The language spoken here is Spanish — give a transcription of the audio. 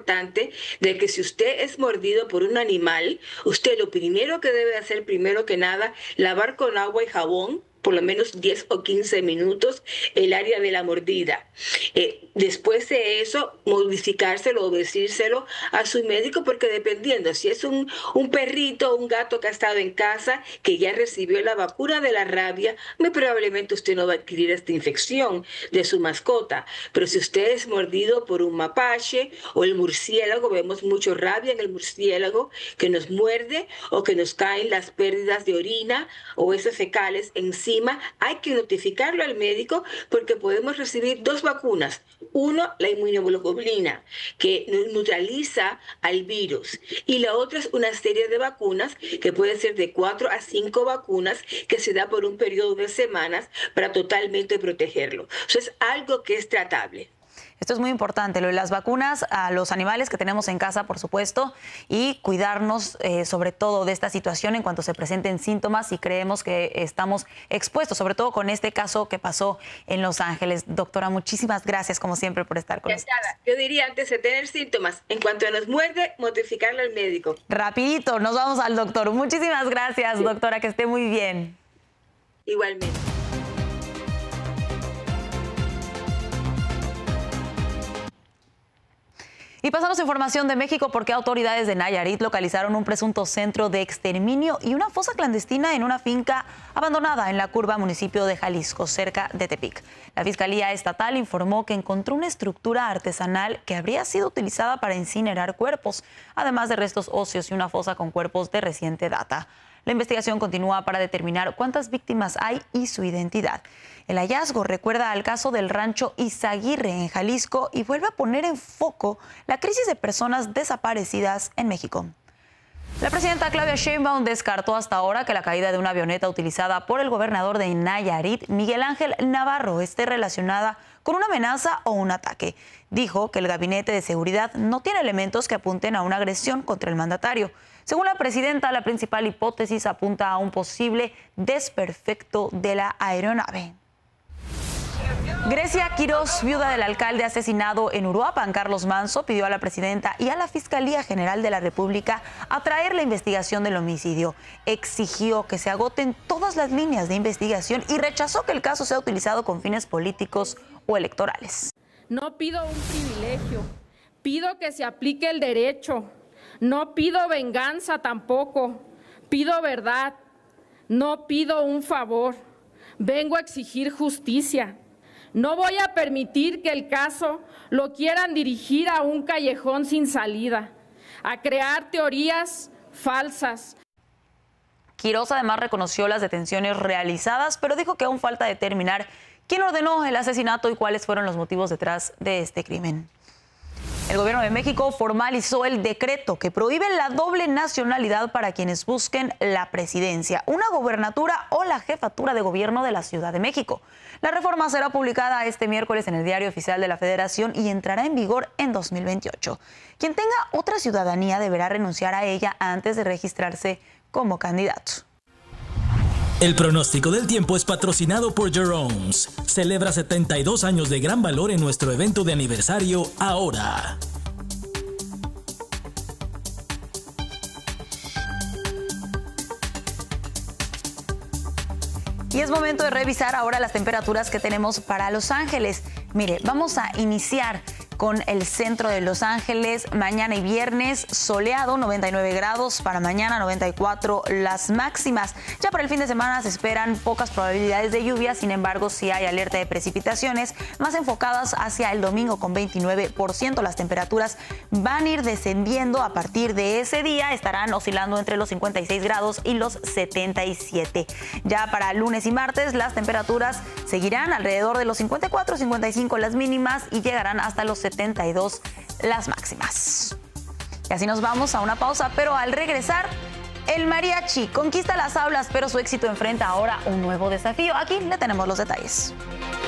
importante de que si usted es mordido por un animal, usted lo primero que debe hacer, primero que nada, lavar con agua y jabón por lo menos 10 o 15 minutos el área de la mordida. Después de eso, modificárselo o decírselo a su médico, porque dependiendo, si es un perrito o un gato que ha estado en casa, que ya recibió la vacuna de la rabia, muy probablemente usted no va a adquirir esta infección de su mascota. Pero si usted es mordido por un mapache o el murciélago, vemos mucho rabia en el murciélago, que nos muerde o que nos caen las pérdidas de orina o esas fecales encima, hay que notificarlo al médico porque podemos recibir 2 vacunas. Uno, la inmunoglobulina, que neutraliza al virus. Y la otra es una serie de vacunas, que puede ser de 4 a 5 vacunas, que se da por un periodo de semanas para totalmente protegerlo. Eso es algo que es tratable. Esto es muy importante, lo de las vacunas a los animales que tenemos en casa, por supuesto, y cuidarnos sobre todo de esta situación en cuanto se presenten síntomas y creemos que estamos expuestos, sobre todo con este caso que pasó en Los Ángeles. Doctora, muchísimas gracias, como siempre, por estar con nosotros. Yo diría, antes de tener síntomas, en cuanto nos muerde, notificarlo al médico. Rapidito, nos vamos al doctor. Muchísimas gracias, doctora, que esté muy bien. Igualmente. Y pasamos a información de México porque autoridades de Nayarit localizaron un presunto centro de exterminio y una fosa clandestina en una finca abandonada en la Curva, municipio de Jalisco, cerca de Tepic. La Fiscalía Estatal informó que encontró una estructura artesanal que habría sido utilizada para incinerar cuerpos, además de restos óseos y una fosa con cuerpos de reciente data. La investigación continúa para determinar cuántas víctimas hay y su identidad. El hallazgo recuerda al caso del rancho Izaguirre en Jalisco y vuelve a poner en foco la crisis de personas desaparecidas en México. La presidenta Claudia Sheinbaum descartó hasta ahora que la caída de una avioneta utilizada por el gobernador de Nayarit, Miguel Ángel Navarro, esté relacionada con una amenaza o un ataque. Dijo que el gabinete de seguridad no tiene elementos que apunten a una agresión contra el mandatario. Según la presidenta, la principal hipótesis apunta a un posible desperfecto de la aeronave. Grecia Quirós, viuda del alcalde asesinado en Uruapan, Carlos Manso, pidió a la presidenta y a la Fiscalía General de la República atraer la investigación del homicidio. Exigió que se agoten todas las líneas de investigación y rechazó que el caso sea utilizado con fines políticos o electorales. No pido un privilegio, pido que se aplique el derecho. No pido venganza tampoco, pido verdad, no pido un favor, vengo a exigir justicia. No voy a permitir que el caso lo quieran dirigir a un callejón sin salida, a crear teorías falsas. Quirós además reconoció las detenciones realizadas, pero dijo que aún falta determinar quién ordenó el asesinato y cuáles fueron los motivos detrás de este crimen. El gobierno de México formalizó el decreto que prohíbe la doble nacionalidad para quienes busquen la presidencia, una gobernatura o la jefatura de gobierno de la Ciudad de México. La reforma será publicada este miércoles en el Diario Oficial de la Federación y entrará en vigor en 2028. Quien tenga otra ciudadanía deberá renunciar a ella antes de registrarse como candidato. El pronóstico del tiempo es patrocinado por Jerome's. Celebra 72 años de gran valor en nuestro evento de aniversario ahora. Y es momento de revisar ahora las temperaturas que tenemos para Los Ángeles. Mire, vamos a iniciar con el centro de Los Ángeles. Mañana y viernes soleado, 99 grados. Para mañana 94 las máximas. Ya para el fin de semana se esperan pocas probabilidades de lluvia. Sin embargo, sí hay alerta de precipitaciones más enfocadas hacia el domingo con 29%. Las temperaturas van a ir descendiendo a partir de ese día. Estarán oscilando entre los 56 grados y los 77. Ya para lunes y martes las temperaturas seguirán alrededor de los 54, 55 las mínimas y llegarán hasta los 72 las máximas. Y así nos vamos a una pausa, pero al regresar, el mariachi conquista las aulas, pero su éxito enfrenta ahora un nuevo desafío. Aquí le tenemos los detalles.